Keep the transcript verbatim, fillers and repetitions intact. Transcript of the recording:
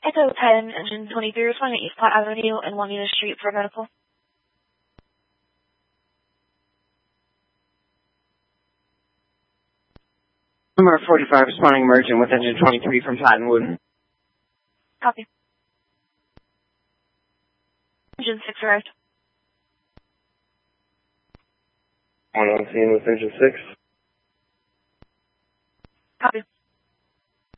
Echo ten, engine twenty-three, responding to East Platte Avenue and Juanita Street for medical. Number forty-five, responding emergent with engine twenty-three from Plattenwood. Copy. Engine six arrived. One on scene with engine six.